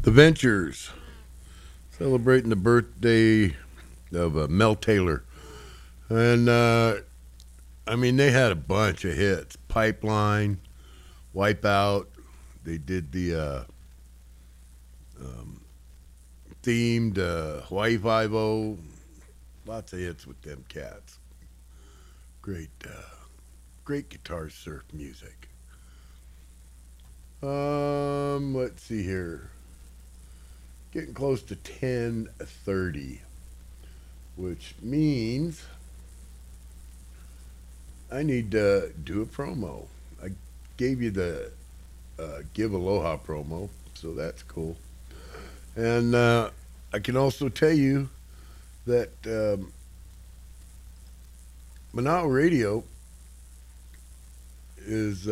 The Ventures celebrating the birthday of Mel Taylor. And, I mean, they had a bunch of hits. Pipeline, Wipeout. They did the um, themed Hawaii Five-O. Lots of hits with them cats. Great, great guitar surf music. Let's see here. Getting close to 10:30, which means I need to do a promo. I gave you the Give Aloha promo, so that's cool. And I can also tell you that Manao Radio is.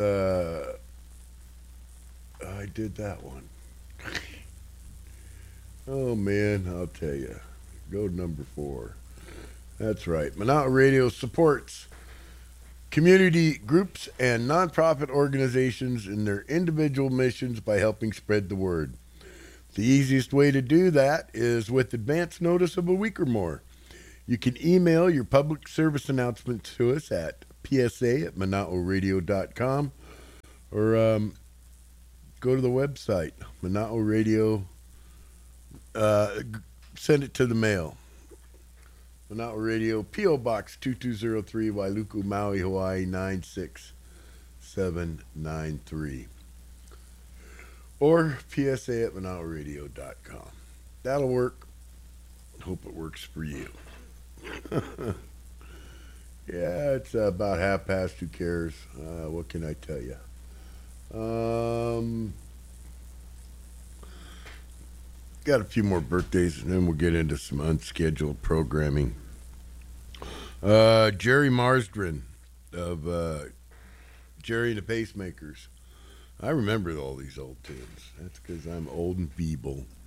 I did that one. Oh man, I'll tell you. Go to number 4. That's right. Manao Radio supports community groups and nonprofit organizations in their individual missions by helping spread the word. The easiest way to do that is with advance notice of a week or more. You can email your public service announcements to us at psa@manaoradio.com or go to the website, Manao Radio. Send it to the mail. Manao Radio, P.O. Box 2203, Wailuku, Maui, Hawaii 96793. Or psa@manaoradio.com. That'll work. Hope it works for you. Yeah, it's about half past. Who cares? What can I tell you? Got a few more birthdays, and then we'll get into some unscheduled programming. Jerry Marsden of Jerry and the Pacemakers. I remember all these old tunes. That's because I'm old and feeble.